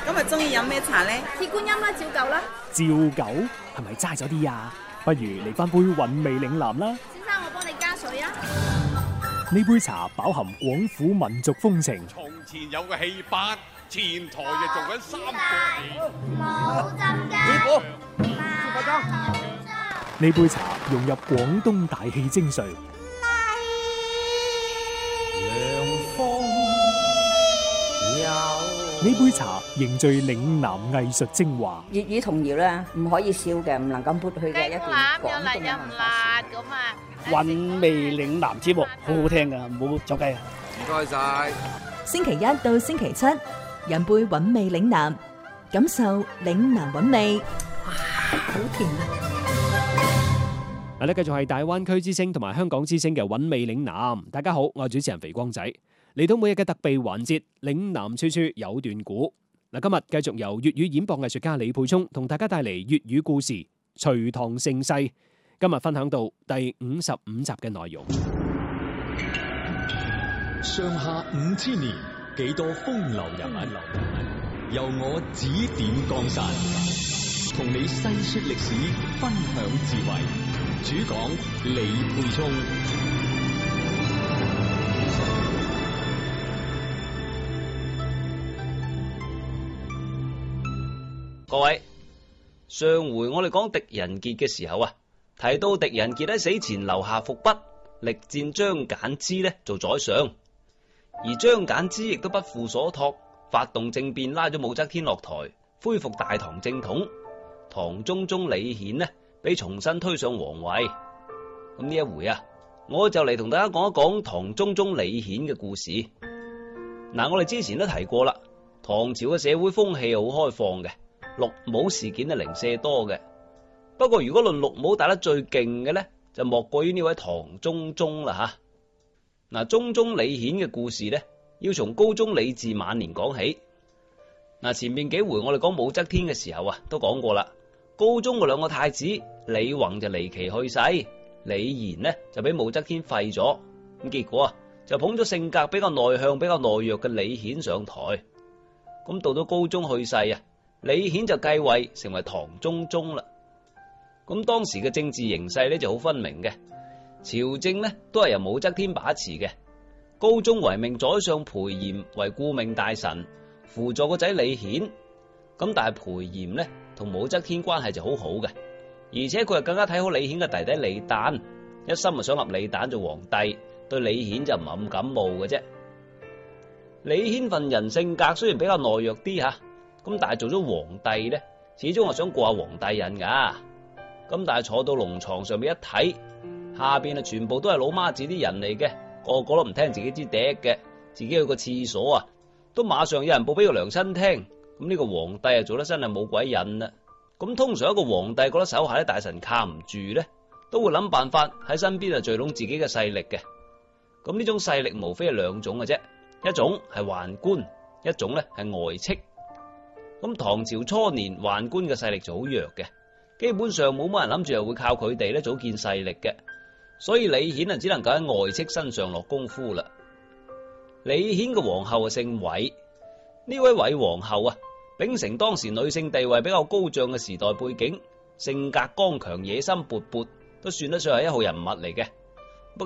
咁啊，中意飲咩茶咧？ 鐵觀音啦，照舊啦。 照舊係咪齋咗啲啊？不如嚟翻杯韻味嶺南啦。 先生，我幫你加水啊。 呢杯茶飽含廣府民族風情。 從前有個戲班，前台就做緊三個戲。 冇浸㗎。 師傅， 呢杯茶融入廣東大戲精髓。呢杯茶凝聚嶺南藝術精華。 粵語童謠咧，唔可以少嘅，唔能夠抹去嘅一段廣東嘅文化。 韻味嶺南節目好好聽噶，唔好走雞啊！ 唔該晒。 星期一到星期七，飲杯韻味嶺南，感受嶺南韻味。哇，好甜啊！ 嗱，繼續係大灣區之聲同埋香港之聲嘅韻味嶺南。大家好，我係主持人肥光仔。嚟到每日嘅特備環節，嶺南處處有段古。嗱，今日繼續由粵語演播藝術家李沛聰同大家帶嚟粵語故事《隋唐盛世》。今日分享到第55集嘅內容。 上下5000年，幾多風流人物，由我指點江山，同你細說歷史，分享智慧。主講李沛聰。 各位，上回我哋講狄仁傑嘅時候啊，提到狄仁傑喺死前留下伏筆，力戰張柬之呢做宰相，而張柬之亦都不負所託，發動政變拉咗武則天落台，恢復大唐正統。唐中宗李顯呢被重新推上皇位。咁呢一回啊，我就嚟同大家講一講唐中宗李顯嘅故事。嗱，我哋之前都提過啦，唐朝嘅社會風氣好開放嘅。綠帽事件係零舍多嘅，不過如果論綠帽打得最勁嘅呢，就莫過於呢位唐中宗啦吓。嗱，中宗李顯嘅故事呢，要從高宗李治晚年講起。嗱，前面幾回我哋講武則天嘅時候啊，都講過啦。高宗嘅兩個太子李弘就離奇去世，李賢呢就俾武則天廢咗，咁結果啊就捧咗性格比較內向、比較懦弱嘅李顯上台。咁到咗高宗去世啊，李顯就繼位成為唐中宗啦。咁當時嘅政治形勢呢就好分明嘅，朝政呢都係由武則天把持嘅。高宗遺命宰相裴炎為顧命大臣，輔助個仔李顯。咁但係裴炎呢同武則天關係就好好嘅，而且佢又更加睇好李顯嘅弟弟李旦，一心就想立李旦做皇帝，對李顯就唔係咁感冒嘅啫。李顯份人性格雖然比較懦弱啲吓，咁但係做咗皇帝呢，始終係想過下皇帝癮噶。咁但係坐到龍床上面一睇，下邊啊全部都係老媽子啲人嚟嘅，個個都唔聽自己支笛嘅，自己去個廁所啊，都馬上有人報俾個娘親聽。咁呢個皇帝啊做得真係冇鬼癮啦。咁通常一個皇帝覺得手下啲大臣靠唔住呢，都會諗辦法喺身邊啊聚攏自己嘅勢力嘅。咁呢種勢力無非係兩種嘅啫，一種係宦官，一種呢係外戚。咁唐朝初年宦官嘅勢力就好弱嘅，基本上冇乜人諗住又會靠佢哋咧組建勢力嘅，所以李顯啊只能夠喺外戚身上落功夫啦。李顯嘅皇后啊姓韋，呢位韋皇后啊秉承當時女性地位比較高漲嘅時代背景，性格剛強、野心勃勃，都算得上係一號人物嚟嘅。